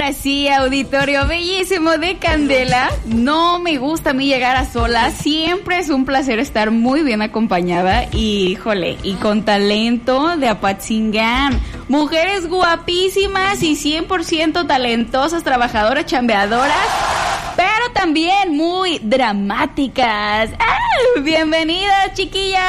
Sí, auditorio bellísimo de Candela. No me gusta a mí llegar a sola. Siempre es un placer estar muy bien acompañada. Y, híjole, y con talento de Apatzingán. Mujeres guapísimas y 100% talentosas, trabajadoras, chambeadoras, pero también muy dramáticas. ¡Ah! Bienvenidas, chiquillas.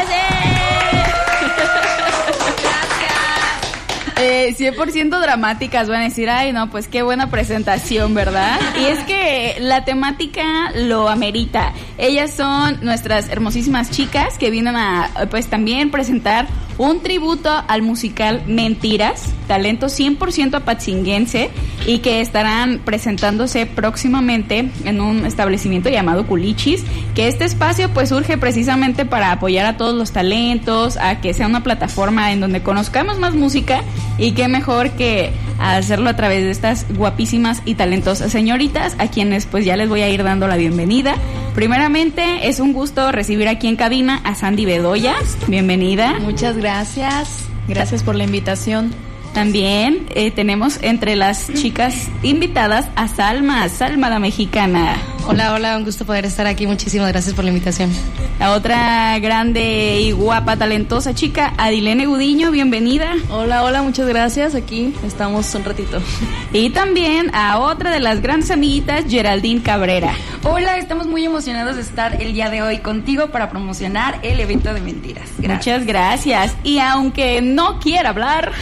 100% dramáticas, van a decir, ay no, pues qué buena presentación, ¿verdad? Y es que la temática lo amerita. Ellas son nuestras hermosísimas chicas que vienen a, pues también presentar un tributo al musical Mentiras, talento 100% apatzinguense, y que estarán presentándose próximamente en un establecimiento llamado Culichis, que este espacio pues surge precisamente para apoyar a todos los talentos, a que sea una plataforma en donde conozcamos más música, y qué mejor que hacerlo a través de estas guapísimas y talentosas señoritas, a quienes pues ya les voy a ir dando la bienvenida. Primeramente, es un gusto recibir aquí en cabina a Sandy Bedoya. Bienvenida. Muchas gracias. Gracias por la invitación. También tenemos entre las chicas invitadas a Salma la mexicana. Hola, hola, un gusto poder estar aquí. Muchísimas gracias por la invitación. La otra grande y guapa, talentosa chica, Adilene Gudiño, bienvenida. Hola, hola, muchas gracias. Aquí estamos un ratito. Y también a otra de las grandes amiguitas, Geraldine Cabrera. Hola, estamos muy emocionados de estar el día de hoy contigo para promocionar el evento de Mentiras. Gracias. Muchas gracias. Y aunque no quiera hablar,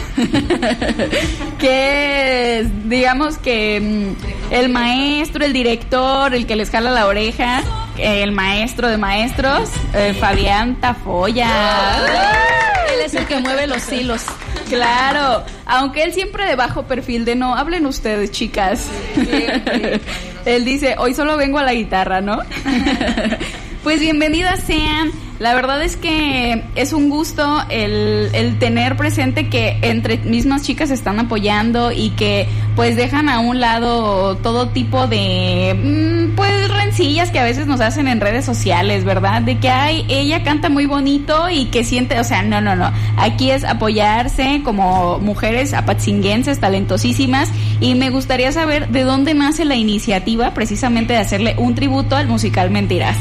que digamos que el maestro, el director, el que les jala la oreja, el maestro de maestros, Fabián Tafoya. Él es el que mueve los hilos. Claro, aunque él siempre de bajo perfil, de no, hablen ustedes, chicas. Él dice, hoy solo vengo a la guitarra, ¿no? Pues bienvenidas sean. La verdad es que es un gusto el tener presente que entre mismas chicas se están apoyando y que pues dejan a un lado todo tipo de pues rencillas que a veces nos hacen en redes sociales, ¿verdad? De que ay, ella canta muy bonito y que siente, o sea, no. Aquí es apoyarse como mujeres apatzinguenses talentosísimas, y me gustaría saber de dónde nace la iniciativa precisamente de hacerle un tributo al musical Mentiras.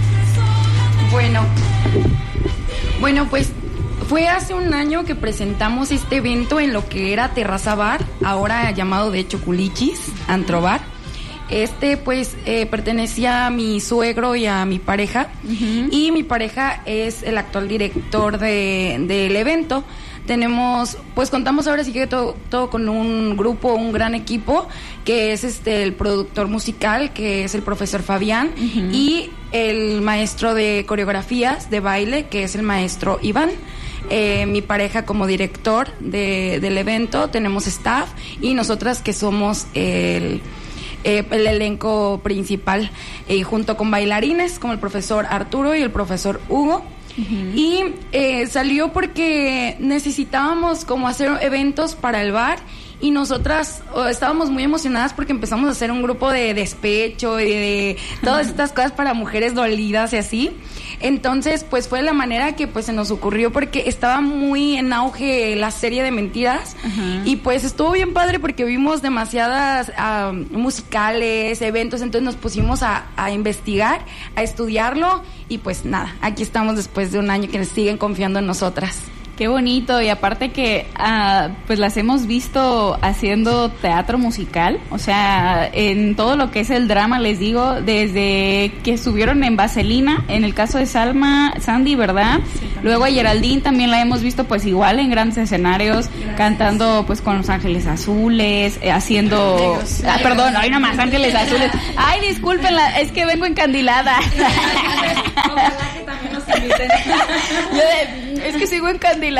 Bueno, pues fue hace un año que presentamos este evento en lo que era Terraza Bar, ahora llamado de hecho Culichis, Antrobar. Pues pertenecía a mi suegro y a mi pareja, y mi pareja es el actual director del evento. Contamos ahora sí que todo con un grupo, un gran equipo, que es el productor musical, que es el profesor Fabián, y el maestro de coreografías de baile, que es el maestro Iván. Mi pareja como director del evento, tenemos staff, y nosotras que somos el elenco principal, junto con bailarines como el profesor Arturo y el profesor Hugo. Y salió porque necesitábamos como hacer eventos para el bar, y nosotras estábamos muy emocionadas porque empezamos a hacer un grupo de despecho y de todas estas cosas para mujeres dolidas y así. Entonces pues fue la manera que pues se nos ocurrió, porque estaba muy en auge la serie de Mentiras, y pues estuvo bien padre porque vimos demasiadas musicales, eventos. Entonces nos pusimos a investigar, a estudiarlo, y pues nada, aquí estamos después de un año que nos siguen confiando en nosotras. Qué bonito, y aparte que pues las hemos visto haciendo teatro musical, o sea, en todo lo que es el drama, les digo, desde que estuvieron en Vaselina, en el caso de Sandy, ¿verdad? Sí, luego a Geraldine también la hemos visto pues igual en grandes escenarios, cantando pues con Los Ángeles Azules, haciendo... perdón, hoy nomás Ángeles Azules. Ay, discúlpenla, es que vengo encandilada. Ojalá que también nos inviten. Es que sigo encandilada.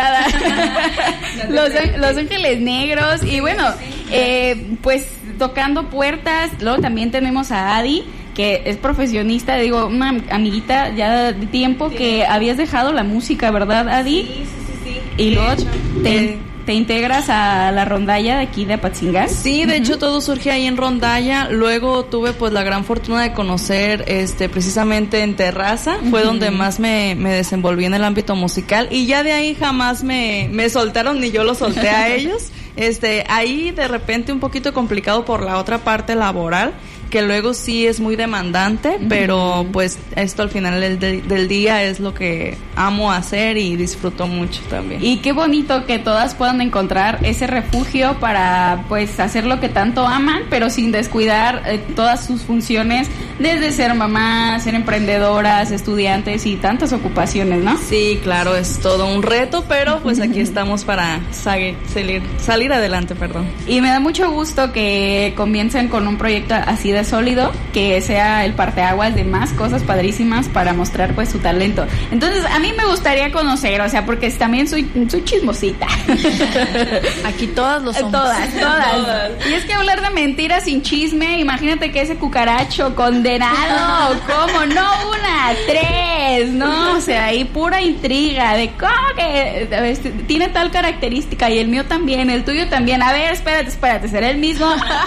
Los Ángeles Negros, y bueno, pues tocando puertas. Luego también tenemos a Adi, que es profesionista, digo, una amiguita ya de tiempo, que habías dejado la música, ¿verdad, Adi? Sí. Y luego ¿te integras a la rondalla de aquí de Apatzingán? Sí, de hecho todo surge ahí en rondalla. Luego tuve pues la gran fortuna de conocer precisamente en Terraza. Fue donde más me desenvolví en el ámbito musical, y ya de ahí jamás me soltaron ni yo los solté a ellos. Ahí de repente un poquito complicado por la otra parte laboral, que luego sí es muy demandante, pero pues esto al final del día es lo que amo hacer y disfruto mucho también. Y qué bonito que todas puedan encontrar ese refugio para pues hacer lo que tanto aman, pero sin descuidar todas sus funciones, desde ser mamás, ser emprendedoras, estudiantes y tantas ocupaciones, ¿no? Sí, claro, es todo un reto, pero pues aquí estamos para salir adelante, perdón. Y me da mucho gusto que comiencen con un proyecto así de sólido, que sea el parteaguas de más cosas padrísimas para mostrar pues su talento. Entonces a mí me gustaría conocer, o sea, porque también soy chismosita. Aquí todas lo somos. Todas. Y es que hablar de mentiras sin chisme, imagínate que ese cucaracho condenado, ¿cómo? No una, 3, ¿no? O sea, ahí pura intriga de cómo que tiene tal característica y el mío también, el tuyo también. A ver, espérate, ¿será el mismo?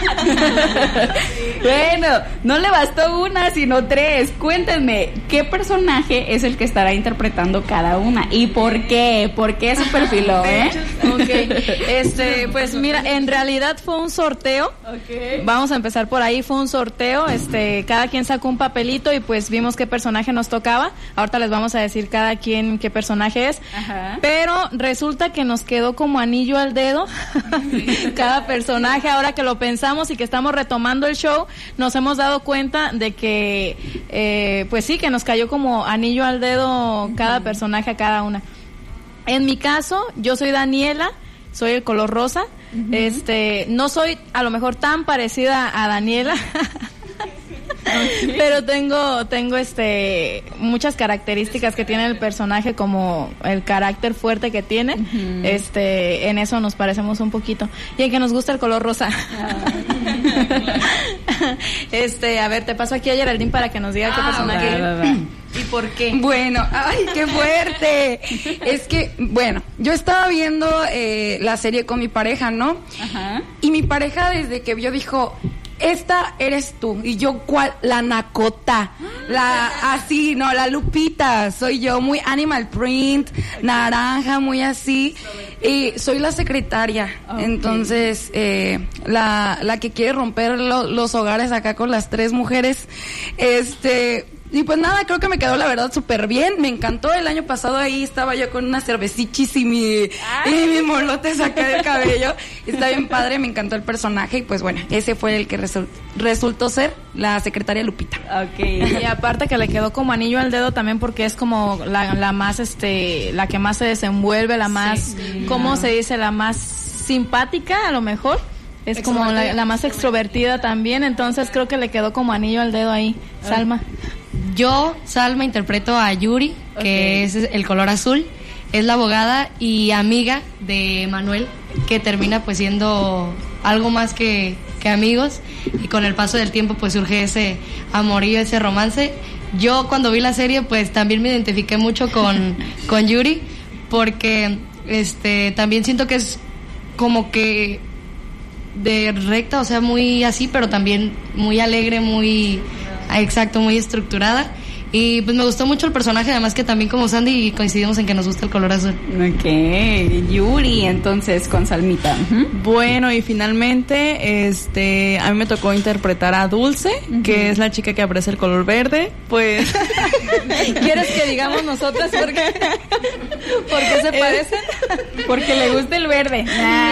Bueno, no le bastó una, sino 3. Cuéntenme, ¿qué personaje es el que estará interpretando cada una? ¿Y por qué? ¿Por qué su perfiló, Ok, pues mira, en realidad fue un sorteo. Okay. Vamos a empezar por ahí, fue un sorteo, cada quien sacó un papelito y pues vimos qué personaje nos tocaba. Ahorita les vamos a decir cada quien qué personaje es. Ajá. Pero resulta que nos quedó como anillo al dedo cada personaje. Ahora que lo pensamos y que estamos retomando el show, nos hemos dado cuenta de que pues sí, que nos cayó como anillo al dedo cada personaje a cada una. En mi caso, yo soy Daniela, soy el color rosa. No soy a lo mejor tan parecida a Daniela. Pero tengo muchas características que tiene el personaje, como el carácter fuerte que tiene. En eso nos parecemos un poquito, y en que nos gusta el color rosa. A ver, te paso aquí a Geraldine para que nos diga qué personaje va. y por qué. Bueno, ¡ay, qué fuerte! Es que, bueno, yo estaba viendo la serie con mi pareja, ¿no? Ajá. Y mi pareja desde que vio dijo, esta eres tú. Y yo, ¿cuál? La Nacota. La Lupita. Soy yo, muy animal print, naranja, muy así. Y soy la secretaria. Okay. Entonces, la que quiere romper los hogares acá con las 3 mujeres. Y pues nada, creo que me quedó la verdad súper bien. Me encantó. El año pasado ahí estaba yo con unas cervecichis y mis molotes acá del cabello. Está bien padre, me encantó el personaje. Y pues bueno, ese fue el que resultó ser la secretaria Lupita. Okay. Y aparte que le quedó como anillo al dedo también, porque es como la más, la que más se desenvuelve, la más, ¿cómo se dice? La más simpática, a lo mejor. Es como la más extrovertida también. Entonces creo que le quedó como anillo al dedo ahí. Salma. Yo, Salma, interpreto a Yuri, que es el color azul. Es la abogada y amiga de Manuel, que termina pues siendo algo más que amigos, y con el paso del tiempo pues surge ese amorío, ese romance. Yo cuando vi la serie pues también me identifiqué mucho con Yuri, porque también siento que es como que de recta, o sea, muy así, pero también muy alegre, muy estructurada. Y pues me gustó mucho el personaje, además que también como Sandy coincidimos en que nos gusta el color azul. Ok, Yuri, entonces con Salmita. Bueno, y finalmente, a mí me tocó interpretar a Dulce, que es la chica que aprecia el color verde. Pues, ¿quieres que digamos nosotras por qué se parecen? Porque le gusta el verde.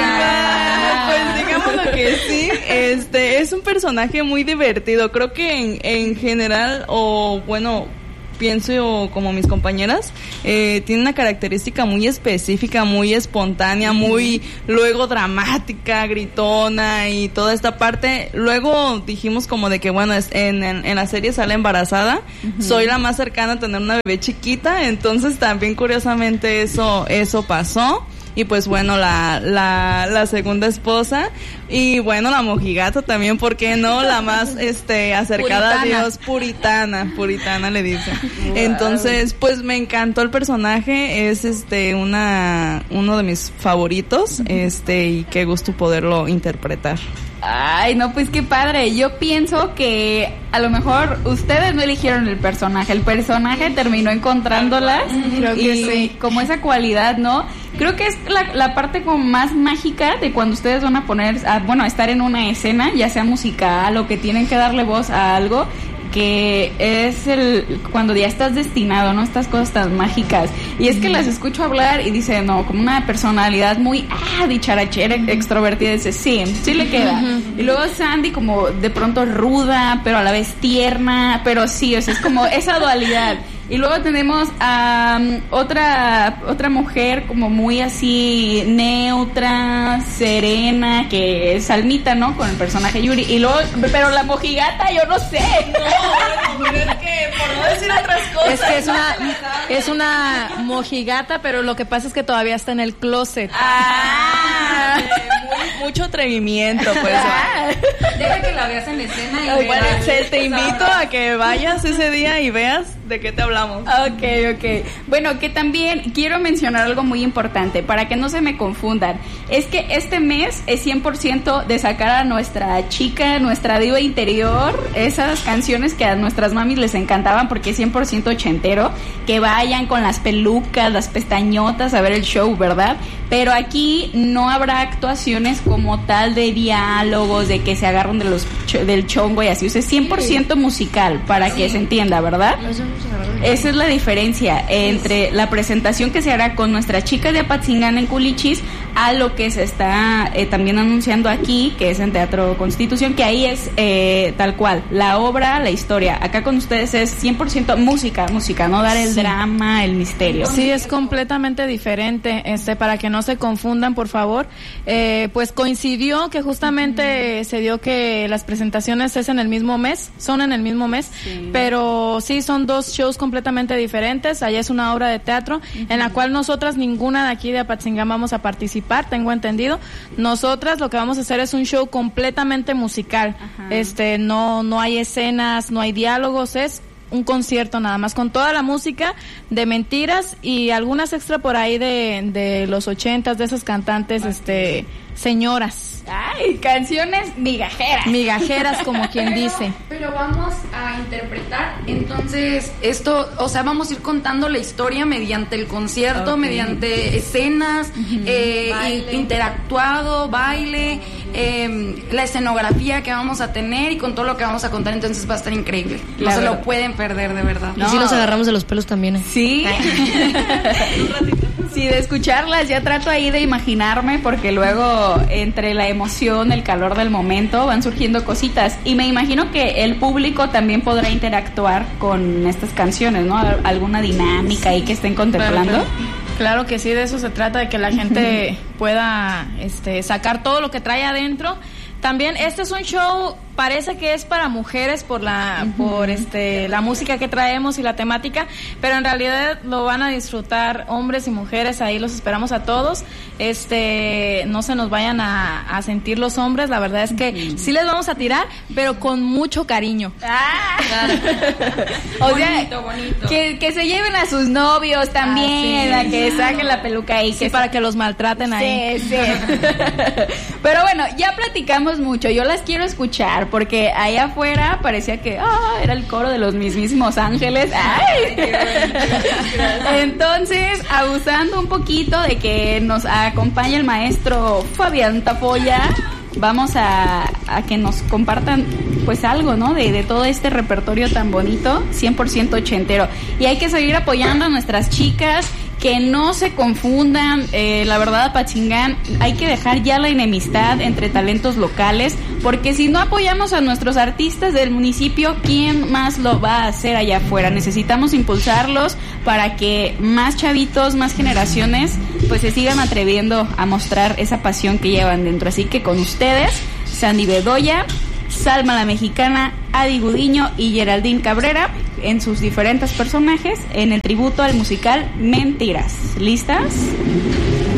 Pues digamos lo que sí, es un personaje muy divertido. Creo que en general, o bueno, pienso como mis compañeras, tiene una característica muy específica, muy espontánea, muy luego dramática, gritona y toda esta parte. Luego dijimos como de que bueno, en la serie sale embarazada. Soy la más cercana a tener una bebé chiquita, entonces también curiosamente eso pasó. Y pues bueno, la segunda esposa, y bueno, la mojigata también, ¿por qué no? La más acercada a Dios, puritana le dicen. Wow. Entonces, pues me encantó el personaje, es uno de mis favoritos, y qué gusto poderlo interpretar. Ay, no, pues qué padre. Yo pienso que a lo mejor ustedes no eligieron el personaje terminó encontrándolas. Creo que y sí. como esa cualidad, ¿no? Creo que es la parte como más mágica de cuando ustedes van a poner, a estar en una escena, ya sea musical o que tienen que darle voz a algo, que es cuando ya estás destinado, ¿no? Estas cosas tan mágicas. Y es que las escucho hablar y dice, no, como una personalidad muy dicharachera, extrovertida, dice, sí le queda. Y luego Sandy como de pronto ruda, pero a la vez tierna, pero sí, o sea, es como esa dualidad. Y luego tenemos a otra mujer como muy así neutra, serena, que es Salmita, ¿no? Con el personaje Yuri. Y luego, pero la mojigata, yo no sé. No, pero es que por no decir otras cosas. Es que es una mojigata, pero lo que pasa es que todavía está en el closet. Mucho atrevimiento, pues. Deja que la veas en la escena y Bueno, verás. te invito a que vayas ese día y veas de qué te hablamos. Ok. Bueno, que también quiero mencionar algo muy importante para que no se me confundan. Es que este mes es 100% de sacar a nuestra chica, nuestra diva interior, esas canciones que a nuestras mamis les encantaban porque es 100% ochentero, que vayan con las pelucas, las pestañotas a ver el show, ¿verdad? Pero aquí no habrá actuaciones como tal de diálogos, de que se agarran del chongo y así. O sea, es 100% musical, para que se entienda, ¿verdad? Esa es la diferencia entre la presentación que se hará con nuestra chica de Apatzingán en Culichis a lo que se está también anunciando aquí, que es en Teatro Constitución, que ahí es tal cual, la obra, la historia. Acá con ustedes es 100% música, no dar el drama, el misterio. Sí, es completamente diferente, para que no se confundan, por favor. Pues coincidió que justamente se dio que las presentaciones son en el mismo mes, pero sí son dos shows completamente diferentes. Allá es una obra de teatro en la cual nosotras, ninguna de aquí de Apatzingán, vamos a participar, tengo entendido. Nosotras lo que vamos a hacer es un show completamente musical. No hay escenas, no hay diálogos, es un concierto nada más, con toda la música de Mentiras y algunas extra por ahí de los 80s, de esas cantantes, señoras. Ay, canciones Migajeras, como quien dice. Pero vamos a interpretar, entonces, esto, o sea, vamos a ir contando la historia mediante el concierto, mediante escenas, interactuado, baile, la escenografía que vamos a tener y con todo lo que vamos a contar, entonces va a estar increíble. No se lo pueden perder, de verdad. Y si nos agarramos de los pelos también. Sí. Sí, de escucharlas ya trato ahí de imaginarme, porque luego entre la emoción, el calor del momento van surgiendo cositas, y me imagino que el público también podrá interactuar con estas canciones, ¿no? Alguna dinámica ahí que estén contemplando. Claro que sí, de eso se trata, de que la gente pueda sacar todo lo que trae adentro. También este es un show, parece que es para mujeres por la música que traemos y la temática, pero en realidad lo van a disfrutar hombres y mujeres. Ahí los esperamos a todos. No se nos vayan a sentir los hombres, la verdad es que sí les vamos a tirar, pero con mucho cariño. O sea, bonito. Que se lleven a sus novios también, a que saquen la peluca ahí, sí, para que los maltraten ahí. Sí. Pero bueno, ya platicamos mucho, yo las quiero escuchar, porque allá afuera parecía que era el coro de los mismísimos ángeles. Entonces, abusando un poquito de que nos acompaña el maestro Fabián Tafoya, vamos a que nos compartan pues algo, ¿no? De todo este repertorio tan bonito, 100% ochentero. Y hay que seguir apoyando a nuestras chicas, que no se confundan. La verdad, Apatzingán, hay que dejar ya la enemistad entre talentos locales, porque si no apoyamos a nuestros artistas del municipio, ¿quién más lo va a hacer allá afuera? Necesitamos impulsarlos para que más chavitos, más generaciones, pues se sigan atreviendo a mostrar esa pasión que llevan dentro. Así que con ustedes, Sandy Bedoya, Salma la Mexicana, Adi Gudiño y Geraldine Cabrera, en sus diferentes personajes, en el tributo al musical Mentiras. ¿Listas?